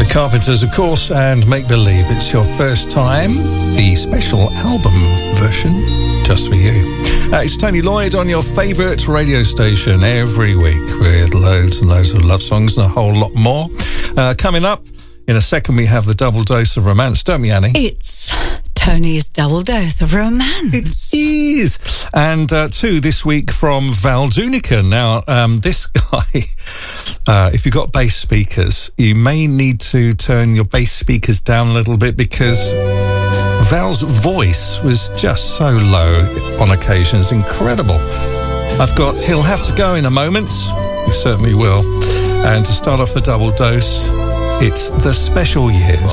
The Carpenters, of course, and Make Believe. It's your first time, the special album version, just for you. It's Tony Lloyd on your favourite radio station every week with loads and loads of love songs and a whole lot more. Coming up in a second, we have the double dose of romance, don't we, Annie? It's Tony's double dose of romance. It is. And two this week from Val Zuniga. Now, this guy, if you've got bass speakers, you may need to turn your bass speakers down a little bit because Val's voice was just so low on occasions. Incredible. I've got He'll Have to Go in a moment. He certainly will. And to start off the double dose, it's The Special Years.